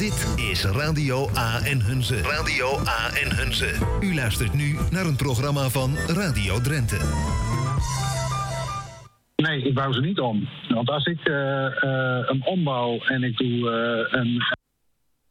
Dit is Radio A en Hunze. Radio A en Hunze. U luistert nu naar een programma van Radio Drenthe. Nee, ik bouw ze niet om. Want als ik een ombouw en ik doe een